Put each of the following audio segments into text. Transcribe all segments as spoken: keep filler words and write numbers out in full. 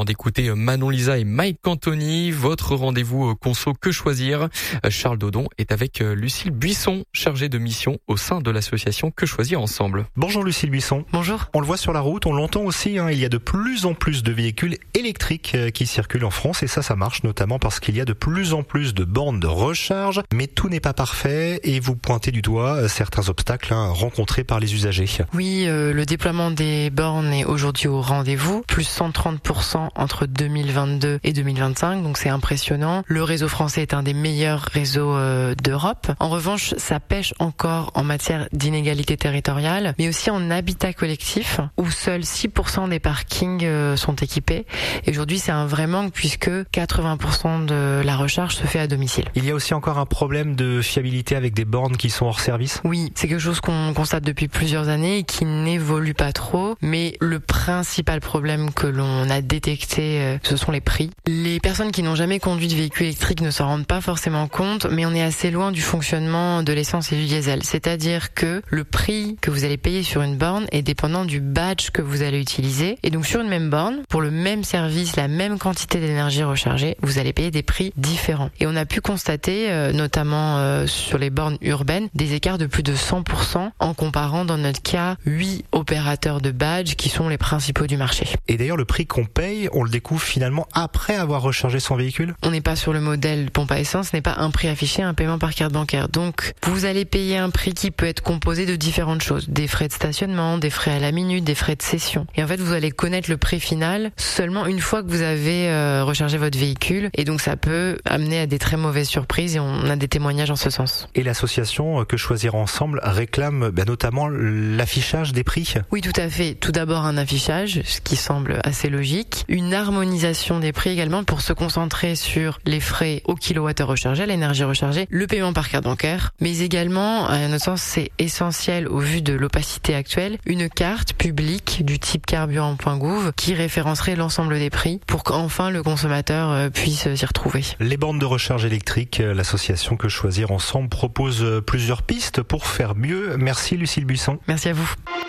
avant d'écouter Manon Lisa et Mike Cantoni. Votre rendez-vous conso Que choisir. Charles Dodon est avec Lucille Buisson, chargée de mission au sein de l'association Que choisir ensemble. Bonjour Lucille Buisson. Bonjour. On le voit sur la route, on l'entend aussi, hein, il y a de plus en plus de véhicules électriques qui circulent en France et ça, ça marche notamment parce qu'il y a de plus en plus de bornes de recharge, mais tout n'est pas parfait et vous pointez du doigt certains obstacles hein, rencontrés par les usagers. Oui, euh, le déploiement des bornes est aujourd'hui au rendez-vous, plus cent trente pour cent entre deux mille vingt-deux et deux mille vingt-cinq, donc c'est impressionnant. Le réseau français est un des meilleurs réseaux euh, d'Europe. En revanche, ça pêche encore en matière d'inégalité territoriale, mais aussi en habitat collectif, où seuls six pour cent des parkings euh, sont équipés. Et aujourd'hui, c'est un vrai manque puisque quatre-vingts pour cent de la recharge se fait à domicile. Il y a aussi encore un problème de fiabilité avec des bornes qui sont hors service ? Oui, c'est quelque chose qu'on constate depuis plusieurs années et qui n'évolue pas trop, mais le principal problème que l'on a détecté, euh, ce sont les prix. Les personnes qui n'ont jamais conduit de véhicule électrique ne s'en rendent pas forcément compte, mais on est assez loin du fonctionnement de l'essence et du diesel. C'est-à-dire que le prix que vous allez payer sur une borne est dépendant du badge que vous allez utiliser. Et donc sur une même borne, pour le même service, la même quantité d'énergie rechargée, vous allez payer des prix différents. Et on a pu constater, euh, notamment euh, sur les bornes urbaines, des écarts de plus de cent pour cent en comparant dans notre cas huit opérateurs de badge qui sont les principaux du marché. Et d'ailleurs le prix qu'on paye, on le découvre finalement après avoir rechargé son véhicule ? On n'est pas sur le modèle pompe à essence, ce n'est pas un prix affiché, un paiement par carte bancaire. Donc vous allez payer un prix qui peut être composé de différentes choses. Des frais de stationnement, des frais à la minute, des frais de cession. Et en fait vous allez connaître le prix final seulement une fois que vous avez euh, rechargé votre véhicule. Et donc ça peut amener à des très mauvaises surprises et on a des témoignages en ce sens. Et l'association Que choisir ensemble réclame ben, notamment l'affichage des prix ? Oui, tout à fait. Tout d'abord un affichage, ce qui semble assez logique. Une harmonisation des prix également pour se concentrer sur les frais au kilowattheure rechargé, l'énergie rechargée, le paiement par carte bancaire, mais également, à notre sens, c'est essentiel au vu de l'opacité actuelle, une carte publique du type carburant point gouv qui référencerait l'ensemble des prix pour qu'enfin le consommateur puisse s'y retrouver. Les bornes de recharge électrique, l'association Que choisir ensemble propose plusieurs pistes pour faire mieux. Merci Lucille Buisson. Merci à vous.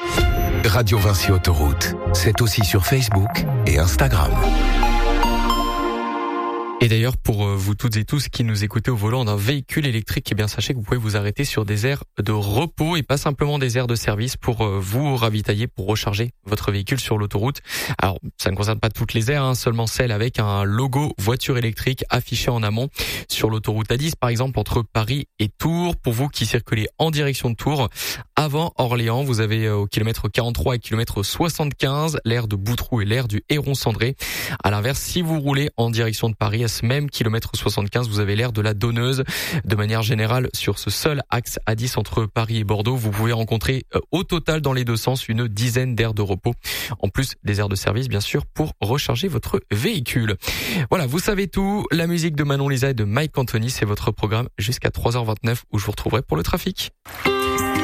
Radio Vinci Autoroute, c'est aussi sur Facebook et Instagram. Et d'ailleurs, pour vous toutes et tous qui nous écoutez au volant d'un véhicule électrique, eh bien sachez que vous pouvez vous arrêter sur des aires de repos et pas simplement des aires de service pour vous ravitailler, pour recharger votre véhicule sur l'autoroute. Alors, ça ne concerne pas toutes les aires, hein, seulement celles avec un logo voiture électrique affiché en amont sur l'autoroute A dix, par exemple entre Paris et Tours. Pour vous qui circulez en direction de Tours, avant Orléans, vous avez au kilomètre quarante-trois et kilomètre soixante-quinze l'aire de Boutroux et l'aire du Héron-Cendré. À l'inverse, si vous roulez en direction de Paris, à ce même kilomètre soixante-quinze, vous avez l'aire de la Donneuse. De manière générale, sur ce seul axe A dix entre Paris et Bordeaux, vous pouvez rencontrer euh, au total dans les deux sens une dizaine d'aires de repos. En plus des aires de service, bien sûr, pour recharger votre véhicule. Voilà, vous savez tout. La musique de Manon Lisa et de Mike Cantoni, c'est votre programme jusqu'à trois heures vingt-neuf où je vous retrouverai pour le trafic.